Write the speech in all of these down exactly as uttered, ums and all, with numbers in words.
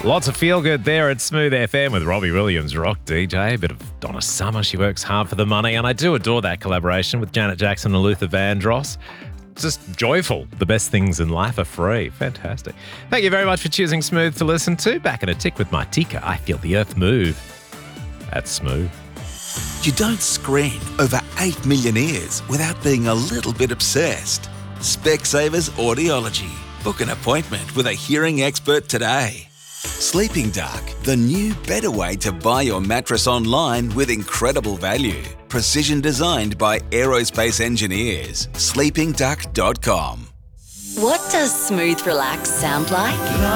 Lots of feel-good there at Smooth F M with Robbie Williams, rock D J. A bit of Donna Summer. She works hard for the money. And I do adore that collaboration with Janet Jackson and Luther Vandross. Just joyful. The best things in life are free. Fantastic. Thank you very much for choosing Smooth to listen to. Back in a tick with my Tika. I feel the earth move. That's Smooth. You don't screen over eight million ears without being a little bit obsessed. Specsavers Audiology. Book an appointment with a hearing expert today. Sleeping Duck, the new better way to buy your mattress online with incredible value. Precision designed by aerospace engineers. sleeping duck dot com. What does Smooth Relax sound like?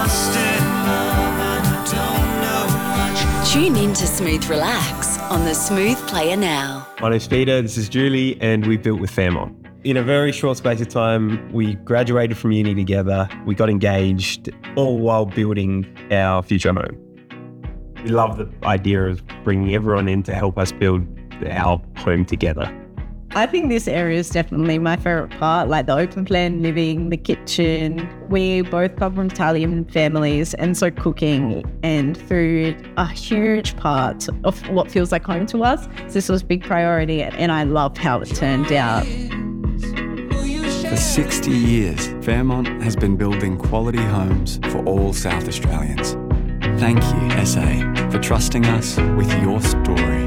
Tune in to Smooth Relax on the Smooth Player now. My name's Peter, this is Julie, and we built with Fairmont. In a very short space of time, we graduated from uni together, we got engaged, all while building our future home. We love the idea of bringing everyone in to help us build our home together. I think this area is definitely my favourite part, like the open plan living, the kitchen. We both come from Italian families, and so cooking and food are a huge part of what feels like home to us. So this was a big priority, and I love how it turned out. For sixty years, Fairmont has been building quality homes for all South Australians. Thank you, S A, for trusting us with your story.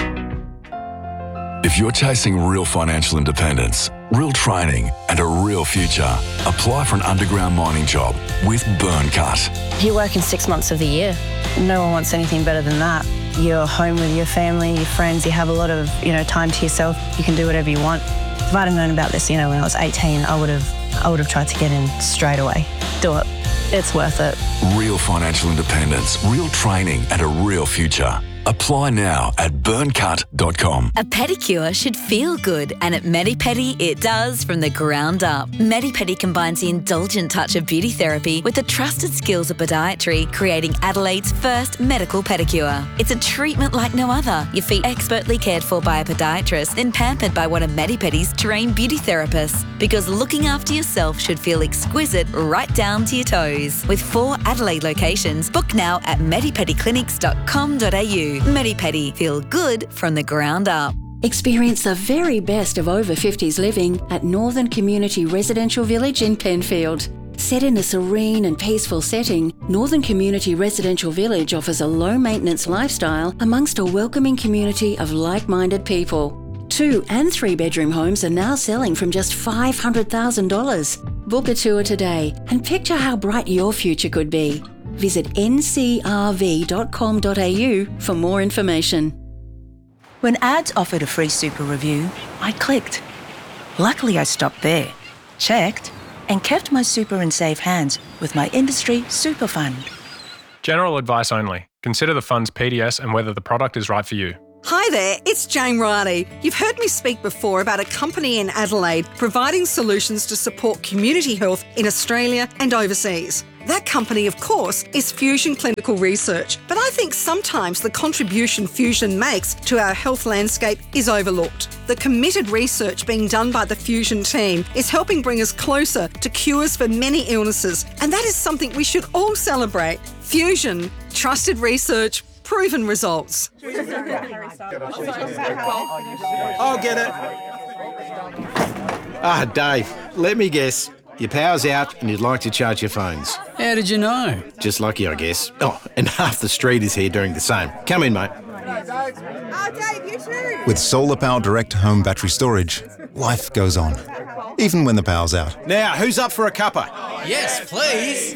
If you're chasing real financial independence, real training, and a real future, apply for an underground mining job with Burncut. You're working six months of the year. No one wants anything better than that. You're home with your family, your friends, you have a lot of, you know, time to yourself. You can do whatever you want. If I'd have known about this, you know, when I was eighteen, I would have I would have tried to get in straight away. Do it. It's worth it. Real financial independence, real training, and a real future. Apply now at burncut dot com. A pedicure should feel good, and at Medipedi it does from the ground up. Medipedi combines the indulgent touch of beauty therapy with the trusted skills of podiatry, creating Adelaide's first medical pedicure. It's a treatment like no other. Your feet expertly cared for by a podiatrist, then pampered by one of Medipedi's trained beauty therapists. Because looking after yourself should feel exquisite right down to your toes. With four Adelaide locations, book now at medipedi clinics dot com dot a u. Medipedi, feel good from the ground up. Experience the very best of over fifties living at Northern Community Residential Village in Penfield. Set in a serene and peaceful setting, Northern Community Residential Village offers a low-maintenance lifestyle amongst a welcoming community of like-minded people. Two and three-bedroom homes are now selling from just five hundred thousand dollars. Book a tour today and picture how bright your future could be. Visit n c r v dot com dot a u for more information. When ads offered a free super review, I clicked. Luckily, I stopped there, checked, and kept my super in safe hands with my industry super fund. General advice only. Consider the fund's P D S and whether the product is right for you. Hi there, it's Jane Riley. You've heard me speak before about a company in Adelaide providing solutions to support community health in Australia and overseas. That company, of course, is Fusion Clinical Research, but I think sometimes the contribution Fusion makes to our health landscape is overlooked. The committed research being done by the Fusion team is helping bring us closer to cures for many illnesses, and that is something we should all celebrate. Fusion, trusted research, proven results. I'll get it. Ah, Dave, let me guess. Your power's out and you'd like to charge your phones. How did you know? Just lucky, I guess. Oh, and half the street is here doing the same. Come in, mate. With Solar Power Direct home battery storage, life goes on, even when the power's out. Now, who's up for a cuppa? Yes, please.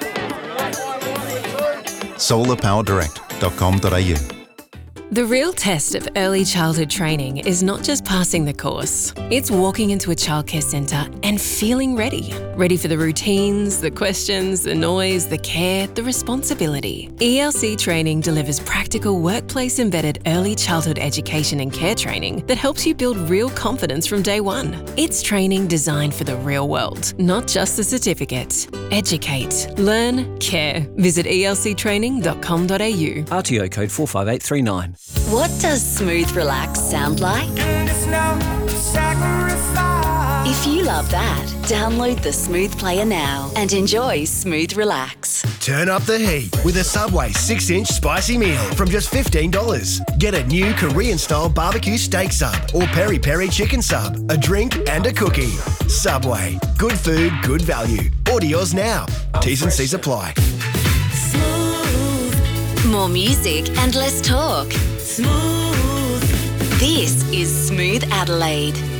solar power direct dot com dot a u. The real test of early childhood training is not just passing the course. It's walking into a childcare centre and feeling ready. Ready for the routines, the questions, the noise, the care, the responsibility. E L C Training delivers practical workplace-embedded early childhood education and care training that helps you build real confidence from day one. It's training designed for the real world, not just the certificate. Educate, learn, care. Visit e l c training dot com dot a u. R T O code four five eight three nine. What does Smooth Relax sound like? If you love that, download the Smooth Player now and enjoy Smooth Relax. Turn up the heat with a Subway six inch spicy meal from just fifteen dollars. Get a new Korean-style barbecue steak sub or peri-peri chicken sub, a drink and a cookie. Subway. Good food, good value. Order yours now. T's and C's apply. More music and less talk. Smooth. This is Smooth Adelaide.